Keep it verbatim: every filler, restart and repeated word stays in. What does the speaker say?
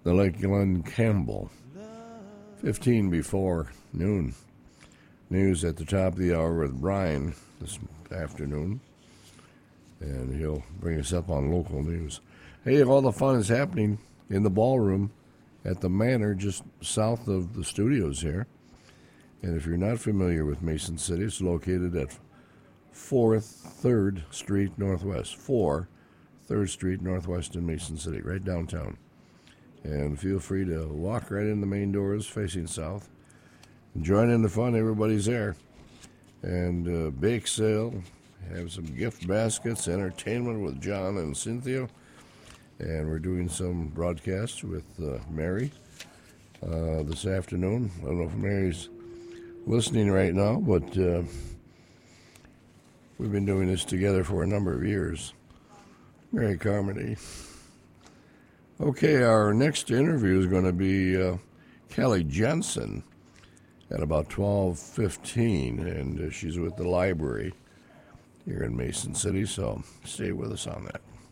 the Lake Glen Campbell. fifteen before noon. News at the top of the hour with Brian this afternoon. And he'll bring us up on local news. Hey, all the fun is happening in the ballroom at the Manor just south of the studios here. And if you're not familiar with Mason City, it's located at fourth, third Street Northwest. four, third Street Northwest in Mason City, right downtown. And feel free to walk right in the main doors facing south. Join in the fun. Everybody's there. And uh, bake sale. Have some gift baskets, entertainment with John and Cynthia. And we're doing some broadcasts with uh, Mary uh, this afternoon. I don't know if Mary's listening right now, but uh, we've been doing this together for a number of years. Mary Carmody. Okay, our next interview is going to be uh, Kelly Jensen at about twelve fifteen, and uh, she's with the library here in Mason City, so stay with us on that.